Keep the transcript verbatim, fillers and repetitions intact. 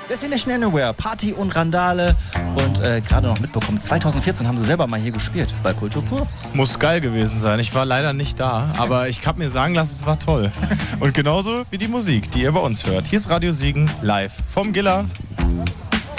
Destination Anywhere, Party und Randale. Und äh, gerade noch mitbekommen, zwanzig vierzehn haben sie selber mal hier gespielt, bei Kultur pur. Muss geil gewesen sein. Ich war leider nicht da, aber ich habe mir sagen lassen, es war toll. Und genauso wie die Musik, die ihr bei uns hört. Hier ist Radio Siegen live vom Giller.